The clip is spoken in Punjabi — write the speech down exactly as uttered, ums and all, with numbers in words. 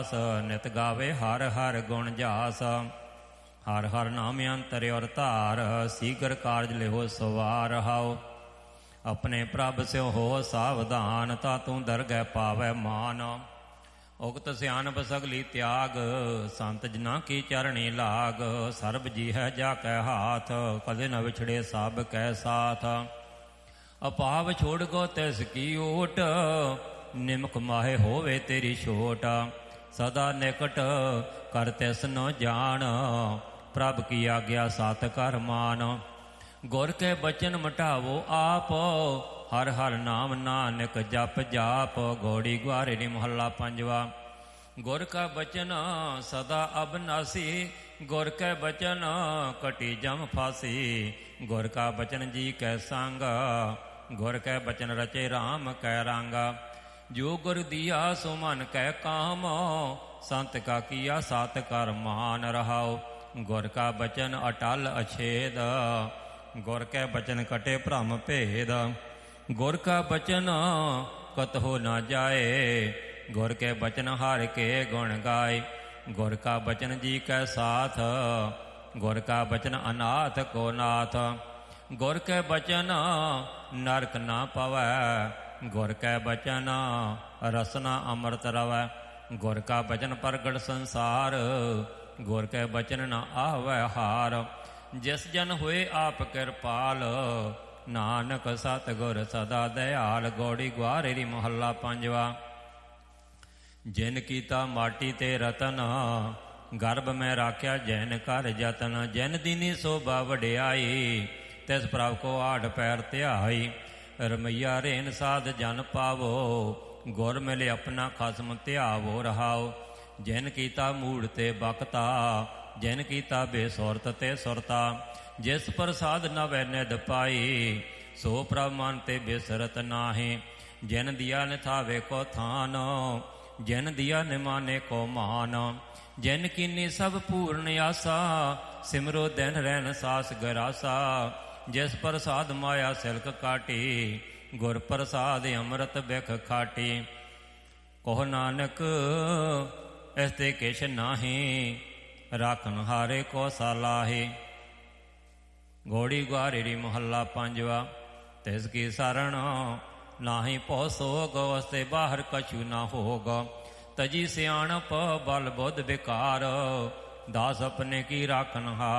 ਨਿਤ ਗਾਵੇ ਹਰ ਹਰ ਗੁਣ ਜਾਸ। ਹਰ ਹਰ ਨਾਮ ਅੰਤਰ ਔਰ ਧਾਰ, ਸੀਗਰ ਕਾਰਜ ਲਿਓ ਸਵਾਰ ਹਾਓ। ਆਪਣੇ ਪ੍ਰਭ ਸਿਓ ਹੋ ਸਾਵਧਾਨ, ਤਾ ਤੂੰ ਦਰਗਹਿ ਪਾਵੈ ਮਾਨ। ਉਕਤ ਸਿਆਣਪ ਸਗਲੀ ਤਿਆਗ, ਸੰਤ ਜਨਾਂ ਕੀ ਚਰਣੀ ਲਾਗ। ਸਰਬ ਜੀ ਹੈ ਜਾ ਕੈ ਹਾਥ, ਕਦੇ ਨ ਵਿਛੜੇ ਸਭ ਕੈ ਸਾਥ। ਅਪਾਵ ਛੋੜ ਗੋ ਤਿਸ ਕੀ ਓਟ, ਨਿਮਕ ਮਾਹੇ ਹੋਵੇ ਤੇਰੀ ਛੋਟ। ਸਦਾ ਨਿਕਟ ਕਰ ਤਿਸ ਨ ਜਾਣ, ਪ੍ਰਭ ਕੀ ਆਗਿਆ ਸਤ ਕਰ ਮਾਨ। ਗੁਰ ਕੇ ਬਚਨ ਮਟਾਵੋ ਆਪ, ਹਰ ਹਰ ਨਾਮ ਨਾਨਕ ਜਪ ਜਾਪ। ਗੋੜੀ ਗੁਆਰੇ ਮਹੱਲਾ ਪੰਜਵਾ। ਗੁਰ ਕਾ ਬਚਨ ਸਦਾ ਅਬਨਾਸੀ, ਗੁਰ ਕੈ ਬਚਨ ਕਟੀ ਜਮ ਫਾਸੀ। ਗੁਰ ਕਾ ਬਚਨ ਜੀ ਕੈ ਸੰਗ, ਗੁਰ ਕੈ ਬਚਨ ਰਚੇ ਰਾਮ ਕੈ ਰੰਗ। ਜੋ ਗੁਰ ਦੀਆ ਸੋ ਮਨ ਕੈ ਕਾਮ, ਸੰਤ ਕਾ ਕੀਆ ਸਤ ਕਰ ਮਾਨ ਰਹਾਓ। ਗੁਰ ਕਾ ਬਚਨ ਅਟਲ ਅਛੇਦ, ਗੁਰ ਕੈ ਬਚਨ ਕਟੇ ਭ੍ਰਮ ਭੇਦ। ਗੁਰ ਕਾ ਬਚਨ ਕਤਹੁ ਨਾ ਜਾਏ, ਗੁਰ ਕੇ ਬਚਨ ਹਰਿ ਕੇ ਗੁਣ ਗਾਏ। ਗੁਰ ਕਾ ਬਚਨ ਜੀ ਕੈ ਸਾਥ, ਗੁਰ ਕਾ ਬਚਨ ਅਨਾਥ ਕੋ ਨਾਥ। ਗੁਰ ਕੈ ਬਚਨ ਨਰਕ ਨਾ ਪਵੈ, ਗੁਰ ਕੈ ਬਚਨ ਰਸਨਾ ਅੰਮ੍ਰਿਤ ਰਵੈ। ਗੁਰ ਕਾ ਬਚਨ ਪ੍ਰਗਟ ਸੰਸਾਰ, ਗੁਰ ਕੈ ਬਚਨ ਨ ਆਵੈ ਹਾਰ। ਜਿਸ ਜਨ ਹੋਏ ਆਪ ਕਿਰਪਾਲ, ਨਾਨਕ ਸਤਿਗੁਰ ਸਦਾ ਦਇਆਲ। ਗੋੜੀ ਗੁਆਰੇ ਮਹੱਲਾ ਪੰਜਵਾ। ਜਿਨ ਕੀਤਾ ਮਾਟੀ ਤੇ ਰਤਨ, ਗਰਭ ਮੈਂ ਰਾਖਿਆ ਜੈਨ ਕਰ ਜਤਨ। ਜਿਨ ਦੀਨੀ ਸੋਭਾ ਵਡਿਆਈ, ਤਿਸ ਪ੍ਰਭ ਕੋ ਆਠ ਪੈਰ ਧਿਆਈ। ਰਮਈਆ ਰੇਨ ਸਾਧ ਜਨ ਪਾਵੋ, ਗੁਰ ਮਿਲੇ ਆਪਣਾ ਖਸਮ ਧਿਆਵੋ ਰਹਾਓ। ਜਿਨ ਕੀਤਾ ਮੂੜ ਤੇ ਬਖਤਾ, ਜਿਨ ਕੀਤਾ ਬੇਸੁਰਤ ਤੇ ਸੁਰਤਾ। ਜਿਸ ਪ੍ਰਸਾਦ ਨਵੈ ਨਿਧ ਪਾਈ, ਸੋ ਪ੍ਰਭ ਮਨ ਤੇ ਬਿਸਰਤ ਨਾਹੀ। ਜਿਨ ਦਿਆ ਨਿਥਾਵੇ ਕੋ ਥਾਨ, ਜਿਨ ਦਿਆ ਨਿਮਾਨੇ ਕੋ ਮਾਨ। ਜਿਨ ਕੀਨੀ ਸਭ ਪੂਰਨ ਆਸਾ, ਸਿਮਰੋ ਦਿਨ ਰਹਿਣ ਸਾਸ ਗਰਾਸਾ। ਜਿਸ ਪ੍ਰਸਾਦ ਮਾਇਆ ਸਿਲਕ ਕਾਟੀ, ਗੁਰ ਪ੍ਰਸਾਦ ਅੰਮ੍ਰਿਤ ਬਿਖ ਖਾਟੀ। ਕਹੋ ਨਾਨਕ ਇਸ ਤੇ ਕਿਛ ਨਾਹੀ, ਰਾਖਨ ਹਾਰੇ ਕੋ ਸਾਲਾਹੀ। ਗੋੜੀ ਗੁਆਰੇ ਮਹੱਲਾ ਪੰਜਵਾ। ਤਿਸ ਕੀ ਸਰਣ ਨਾਹੀ ਭਉ ਸੋਗ, ਵਸਤੇ ਬਾਹਰ ਕਛੂ ਨਾ ਹੋਗ। ਤਜੀ ਸਿਆਣਪ ਬਲ ਬੁੱਧ ਵਿਕਾਰ, ਦਾਸ ਆਪਣੇ ਕੀ ਰਾਖਨ ਹਾਰ।